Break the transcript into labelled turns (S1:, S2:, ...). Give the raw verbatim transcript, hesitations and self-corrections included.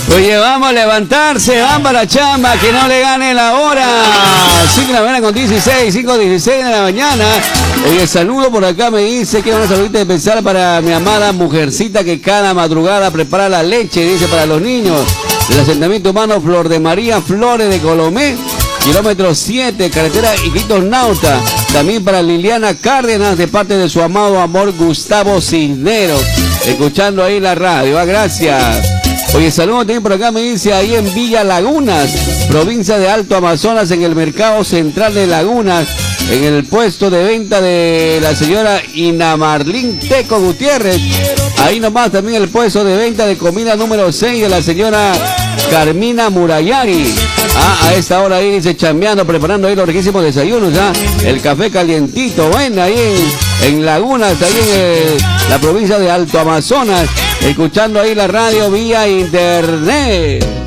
S1: Oye, vamos a levantarse, vamos a la chamba, que no le gane la hora. cinco de la mañana con dieciséis, cinco dieciséis de la mañana. Oye, saludo por acá, me dice que una saludita especial para mi amada mujercita que cada madrugada prepara la leche, dice, para los niños. Del asentamiento humano Flor de María Flores de Colomé, kilómetro siete, carretera Iquitos Nauta. También para Liliana Cárdenas, de parte de su amado amor Gustavo Cisneros, escuchando ahí la radio. Ah, gracias. Oye, saludos también por acá, me dice, ahí en Villa Lagunas, provincia de Alto Amazonas, en el mercado central de Lagunas, en el puesto de venta de la señora Inamarlín Teco Gutiérrez. Ahí nomás también el puesto de venta de comida número seis de la señora Carmina Murayari. Ah, a esta hora ahí dice, chambeando, preparando ahí los riquísimos desayunos, ya. El café calientito, bueno, ahí en, en Lagunas, ahí en eh, la provincia de Alto Amazonas, escuchando ahí la radio vía internet.